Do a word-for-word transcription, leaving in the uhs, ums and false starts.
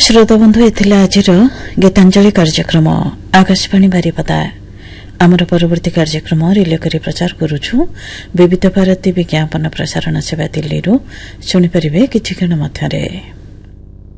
श्रोता बंधु एथिला आजिर गीतांजलि कार्यक्रम आकाशवाणी बारिपदा आमर परवर्ती कार्यक्रम रिले करी प्रचार करुछु विविध भारती विज्ञापन प्रसारण सेवा दिल्ली शुणी पारे किछि क्षण मध्यरे।